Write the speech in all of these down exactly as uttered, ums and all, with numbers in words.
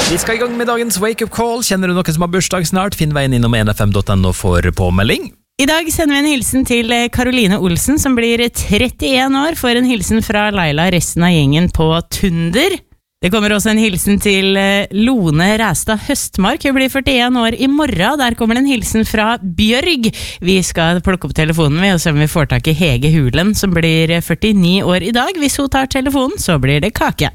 Vi skal i gang med dagens wake-up call. Kjenner du noen som har bursdag snart? Finn veien innom en f m punktum n o for påmelding. I dag sender vi en hilsen til Karoline Olsen, som blir trettien år, for en hilsen fra Laila resten av gjengen på Tunder. Det kommer også en hilsen til Lone Ræstad Høstmark. Hun blir førtien år i morgen. Der kommer det en hilsen fra Bjørg. Vi skal plukke opp telefonen med, og se om vi får tak i Hege Hulen, som blir førtini år i dag. Hvis hun tar telefonen, så blir det kake.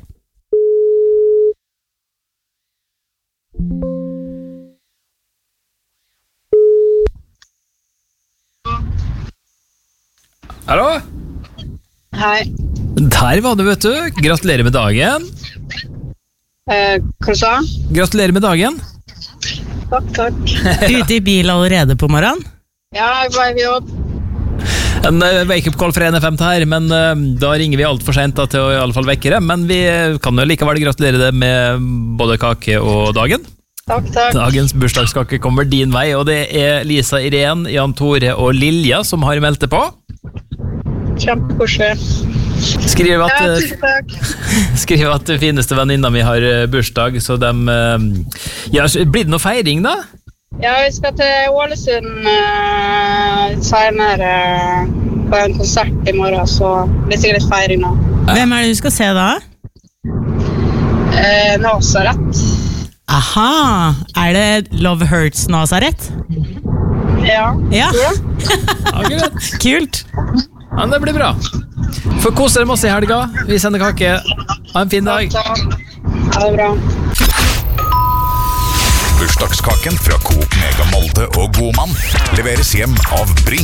Hallo? Hei. Der var du, vet du. Gratulerer med dagen. Eh, hva sa? Gratulerer med dagen. Takk, takk. Ute i bil allerede på morgenen? Ja, jeg var i jobb. En uh, wake-up call fra en f m her, men uh, da ringer vi alt for sent da, til å i alle fall vekke det. Men vi kan jo likevel gratulere det med både kake og dagen. Takk, takk. Dagens bursdagskake kommer din vei, og det er Lisa Irene, Jan Tore og Lilja som har meldt det på. Kjempekoselig. Skriv at, Ja, tusen takk. skriv at det fineste venninna mi har bursdag, så dem uh, ja, blir det noe feiring da? Ja, vi skal til Ålesund uh, senere uh, på en konsert i morgen, så det blir sikkert feiring nå. Hvem er det du skal se da? Eh, Nazaret. Aha, er det Love Hurts Nazaret? Ja. Ja, Akkurat. kult. Ja, det blir bra. Få kose dere masse i helga. Vi sender kake. Ha en fin dag. Takk. Ha det bra. Bursdagskaken fra Coop Mega Molde og Godmann leveres hjem av Bring.